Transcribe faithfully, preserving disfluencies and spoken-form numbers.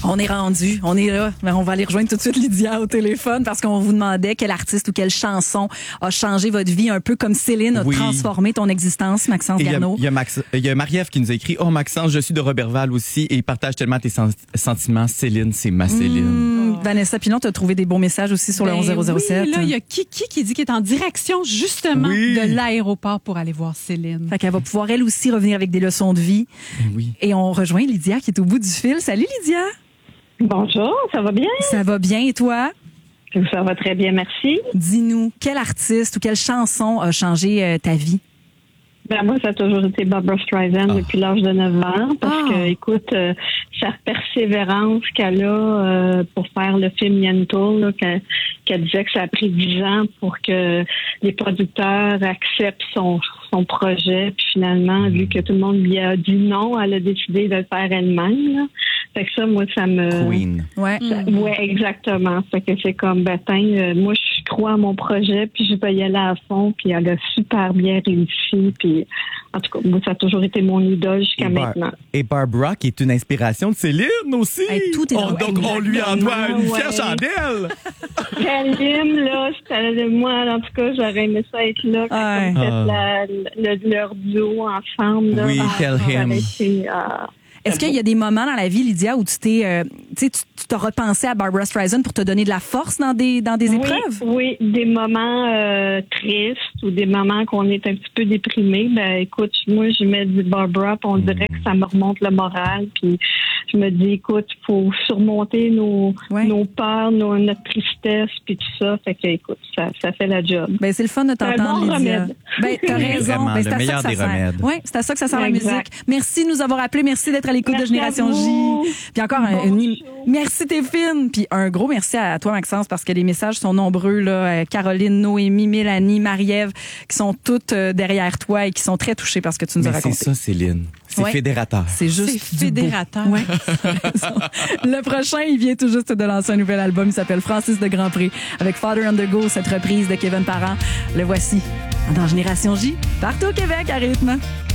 On est rendu, on est là. On va aller rejoindre tout de suite Lydia au téléphone parce qu'on vous demandait quel artiste ou quelle chanson a changé votre vie, un peu comme Céline a Oui. transformé ton existence, Maxence Et Il y a, Garneau. il y a Max, il y a Marie-Ève qui nous a écrit « Oh Maxence, je suis de Robertval aussi et il partage tellement tes sen- sentiments. Céline, c'est ma Céline. Mmh, Vanessa Pilon, tu as trouvé des beaux messages aussi sur Ben le onze zéro zéro sept. Oui, là, il y a Kiki qui dit qu'elle est en direction, justement, Oui. de l'aéroport pour aller voir Céline. Fait qu'elle va pouvoir, elle aussi, revenir avec des leçons de vie. Oui. Et on rejoint Lydia qui est au bout du fil. Salut Lydia! Bonjour, ça va bien? Ça va bien et toi? Ça va très bien, merci. Dis-nous, quel artiste ou quelle chanson a changé euh, ta vie? Ben, moi, ça a toujours été Barbra Streisand Ah. depuis l'âge de neuf ans. Parce Ah. que, écoute, euh, sa persévérance qu'elle a euh, pour faire le film Yentl, là, qu'elle, qu'elle disait que ça a pris dix ans pour que les producteurs acceptent son, son projet. Puis finalement, vu que tout le monde lui a dit non, elle a décidé de le faire elle-même. Là. Fait que ça, moi, ça me... Queen. Ouais. Ça- ouais, exactement. Fait que c'est comme, ben, tiens, euh, moi, je crois à mon projet, puis je vais y aller à fond, puis elle a super bien réussi, puis en tout cas, moi, ça a toujours été mon idole jusqu'à Et Bar- maintenant. Et Barbara, qui est une inspiration de Céline aussi. Hey, tout est On- dans- donc, on lui en doit une Ouais. fière chandelle. Kalim, là, c'était moi, en tout cas, j'aurais aimé ça être là quand Ouais. ils ont fait Ah. la- le- leur duo ensemble. Là. Oui, Ah, Tell ça aurait Him. été, ah, Est-ce qu'il y a des moments dans la vie, Lydia, où tu t'es, euh, tu sais, tu tu t'as repensé à Barbra Streisand pour te donner de la force dans des dans des oui, épreuves? Oui, des moments euh, tristes ou des moments qu'on est un petit peu déprimé. Ben, écoute, moi, je mets du Barbara, puis on dirait que ça me remonte le moral. Puis je me dis, écoute, il faut surmonter nos, Ouais. nos peurs, nos, notre tristesse, puis tout ça. Fait que, écoute, ça, ça fait la job. Ben c'est le fun de C'est un t'entendre, bon Lydia. remède. Ben t'as Oui, raison. vraiment, Ben, le c'est à ça meilleur que ça des sert. remèdes. Ouais, c'est à ça que ça sert la Exact. musique. Merci de nous avoir appelés. Merci d'être à l'écoute de Merci Génération à vous. J. Puis encore un, Bon une- show. merci t'es fine. Puis un gros merci à toi Maxence parce que les messages sont nombreux là. Euh, Caroline, Noémie, Mélanie, Marie-Ève qui sont toutes euh, derrière toi et qui sont très touchées parce que tu nous as Mais c'est raconté. ça, Céline. C'est Ouais. fédérateur. C'est juste C'est du beau. fédérateur. Ouais, t'as raison. Le prochain, il vient tout juste de lancer un nouvel album. Il s'appelle Francis de Grandpré avec Father on the Go, cette reprise de Kevin Parent. Le voici dans Génération J, partout au Québec à rythme.